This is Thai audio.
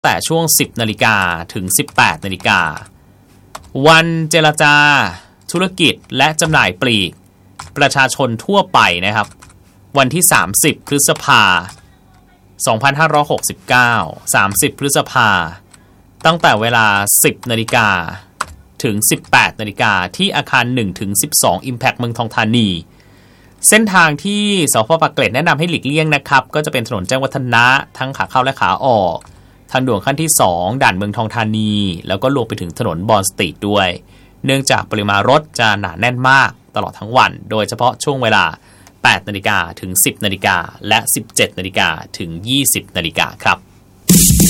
แต่ช่วง 10 นาฬิกาถึง 18 นาฬิกาวันเจรจาธุรกิจและจำหน่ายปลีกประชาชนทั่วไปนะครับวันที่30พฤษภา2569 30พฤษภาตั้งแต่เวลา 10 นาฬิกาถึง 18 นาฬิกาที่อาคาร 1-12 Impact เมืองทองธานีเส้นทางที่สพ.ปากเกร็ดแนะนำให้หลีกเลี่ยงนะครับก็จะเป็นถนนแจ้งวัฒนะทั้งขาเข้าและขาออกทางด่วนขั้นที่2ด่านเมืองทองธานีแล้วก็รวมไปถึงถนนบอนสตรีทด้วยเนื่องจากปริมาณรถจะหนาแน่นมากตลอดทั้งวันโดยเฉพาะช่วงเวลา 8 นาฬิกาถึง 10 นาฬิกาและ 17 นาฬิกาถึง 20 นาฬิกาครับ